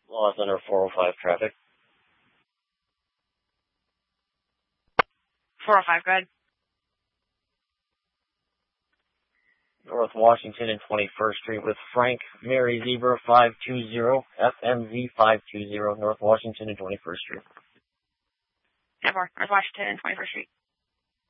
Lost under 405 traffic. 405, go ahead. North Washington and 21st Street with Frank Mary Zebra 520, FMZ 520, North Washington and 21st Street. 10-4, North Washington and 21st Street.